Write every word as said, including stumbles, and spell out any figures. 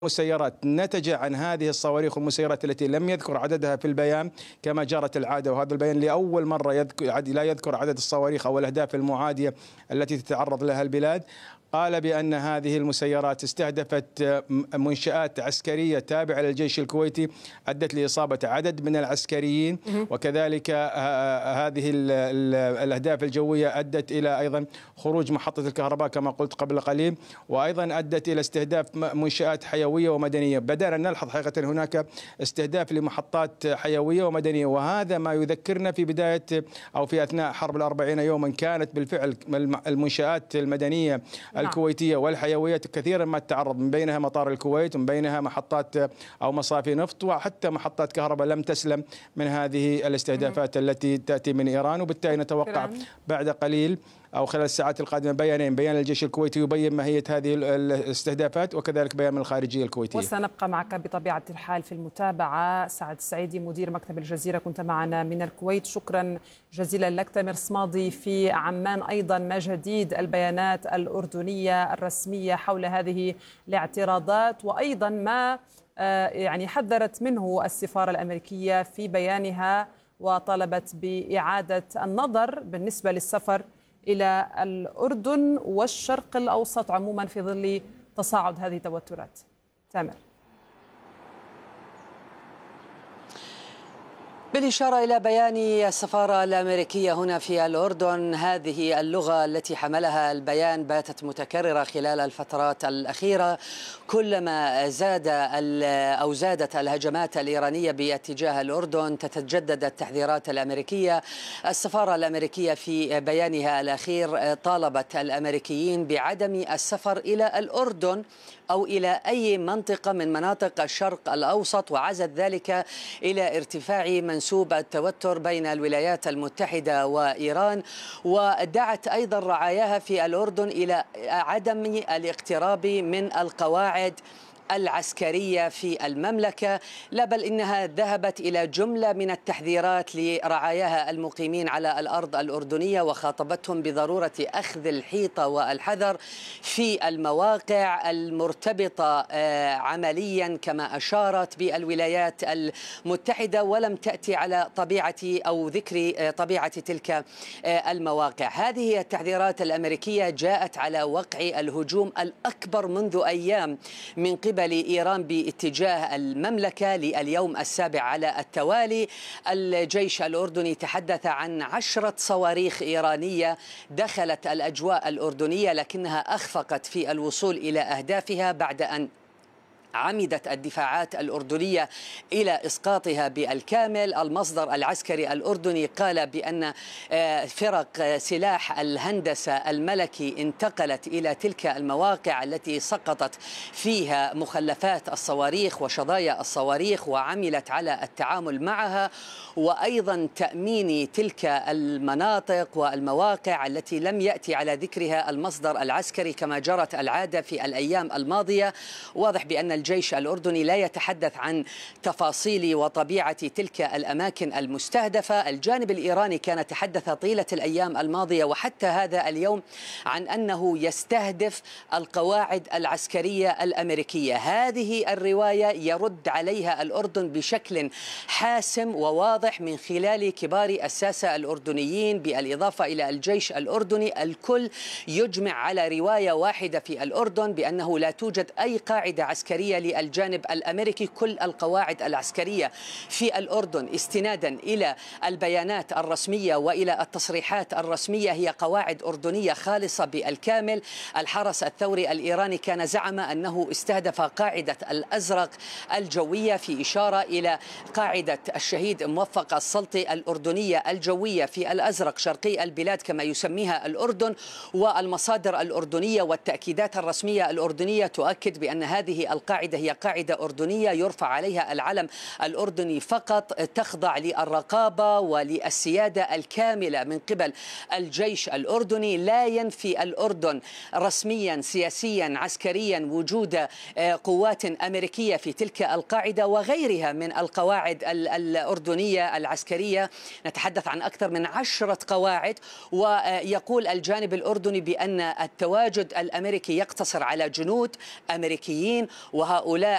مسيرات نتج عن هذه الصواريخ والمسيرات التي لم يذكر عددها في البيان كما جرت العادة، وهذا البيان لأول مرة يذكر لا يذكر عدد الصواريخ أو الأهداف المعادية التي تتعرض لها البلاد. قال بأن هذه المسيرات استهدفت منشآت عسكرية تابعة للجيش الكويتي أدت لإصابة عدد من العسكريين، وكذلك هذه الأهداف الجوية أدت إلى أيضا خروج محطة الكهرباء كما قلت قبل قليل، وأيضا أدت إلى استهداف منشآت حيوية ومدنية. بدأنا نلحظ حقيقة هناك استهداف لمحطات حيوية ومدنية، وهذا ما يذكرنا في بداية أو في أثناء حرب الأربعين يوما كانت بالفعل المنشآت المدنية الكويتية والحيوية كثيرا ما تتعرض، من بينها مطار الكويت ومن بينها محطات أو مصافي نفط وحتى محطات كهرباء لم تسلم من هذه الاستهدافات التي تأتي من إيران. وبالتالي نتوقع بعد قليل أو خلال الساعات القادمة بيانين، بيان الجيش الكويتي يبين ماهية هذه الاستهدافات وكذلك بيان من الخارجية الكويتية. وسنبقى معك بطبيعة الحال في المتابعة. سعد السعيدي مدير مكتب الجزيرة كنت معنا من الكويت، شكرا جزيلا لك. تامر صمادي في عمان، أيضا ما جديد البيانات الأردنية الرسمية حول هذه الاعتراضات، وأيضا ما يعني حذرت منه السفارة الأمريكية في بيانها وطلبت بإعادة النظر بالنسبة للسفر إلى الأردن والشرق الأوسط عموما في ظل تصاعد هذه التوترات. تامر. بالإشارة إلى بيان السفارة الأمريكية هنا في الأردن، هذه اللغة التي حملها البيان باتت متكررة خلال الفترات الأخيرة، كلما زاد أو زادت الهجمات الإيرانية باتجاه الأردن تتجدد التحذيرات الأمريكية. السفارة الأمريكية في بيانها الأخير طالبت الأمريكيين بعدم السفر إلى الأردن أو إلى أي منطقة من مناطق الشرق الأوسط، وعزت ذلك إلى ارتفاع منسوب التوتر بين الولايات المتحدة وإيران، ودعت أيضا رعاياها في الأردن إلى عدم الاقتراب من القواعد العسكرية في المملكة، لا بل إنها ذهبت إلى جملة من التحذيرات لرعاياها المقيمين على الأرض الأردنية، وخاطبتهم بضرورة أخذ الحيطة والحذر في المواقع المرتبطة عمليا كما أشارت بالولايات المتحدة، ولم تأتي على طبيعة أو ذكر طبيعة تلك المواقع. هذه التحذيرات الأمريكية جاءت على وقع الهجوم الأكبر منذ أيام من قبل إيران باتجاه المملكة لليوم السابع على التوالي. الجيش الأردني تحدث عن عشرة صواريخ إيرانية دخلت الأجواء الأردنية، لكنها أخفقت في الوصول إلى أهدافها بعد أن عمدت الدفاعات الأردنية إلى إسقاطها بالكامل. المصدر العسكري الأردني قال بأن فرق سلاح الهندسة الملكي انتقلت إلى تلك المواقع التي سقطت فيها مخلفات الصواريخ وشظايا الصواريخ، وعملت على التعامل معها وأيضا تأمين تلك المناطق والمواقع التي لم يأتي على ذكرها المصدر العسكري كما جرت العادة في الأيام الماضية. واضح بأن الجيش الأردني لا يتحدث عن تفاصيل وطبيعة تلك الأماكن المستهدفة. الجانب الإيراني كان تحدث طيلة الأيام الماضية وحتى هذا اليوم عن أنه يستهدف القواعد العسكرية الأمريكية. هذه الرواية يرد عليها الأردن بشكل حاسم وواضح من خلال كبار الساسة الأردنيين، بالإضافة إلى الجيش الأردني. الكل يجمع على رواية واحدة في الأردن بأنه لا توجد أي قاعدة عسكرية للجانب الأمريكي. كل القواعد العسكرية في الأردن استنادا إلى البيانات الرسمية وإلى التصريحات الرسمية هي قواعد أردنية خالصة بالكامل. الحرس الثوري الإيراني كان زعم أنه استهدف قاعدة الأزرق الجوية في إشارة إلى قاعدة الشهيد موفق السلطي الأردنية الجوية في الأزرق شرقي البلاد كما يسميها الأردن. والمصادر الأردنية والتأكيدات الرسمية الأردنية تؤكد بأن هذه القاعدة هي قاعدة أردنية يرفع عليها العلم الأردني فقط، تخضع للرقابة وللسيادة الكاملة من قبل الجيش الأردني. لا ينفي الأردن رسميا سياسيا عسكريا وجود قوات أمريكية في تلك القاعدة وغيرها من القواعد الأردنية العسكرية. نتحدث عن أكثر من عشرة قواعد، ويقول الجانب الأردني بأن التواجد الأمريكي يقتصر على جنود أمريكيين، وهؤلاء